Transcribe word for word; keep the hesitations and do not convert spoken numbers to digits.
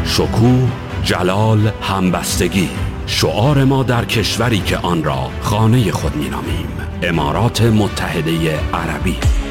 شکوه، جلال، همبستگی، شعار ما در کشوری که آن را خانه خود می‌نامیم، امارات متحده عربی.